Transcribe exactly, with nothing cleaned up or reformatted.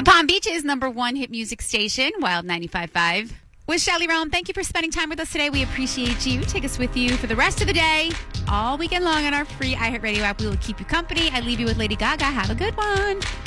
Palm Beach's number one hit music station, Wild ninety-five point five. With Shelly Rome, thank you for spending time with us today. We appreciate you. Take us with you for the rest of the day, all weekend long on our free iHeartRadio app. We will keep you company. I leave you with Lady Gaga. Have a good one.